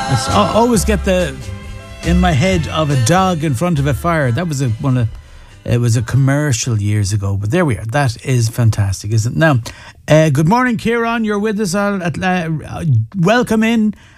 Always get in my head of a dog in front of a fire. That was it was a commercial years ago, but there we are. That is fantastic, isn't it? Now, good morning, Kieran. You're with us. Welcome in.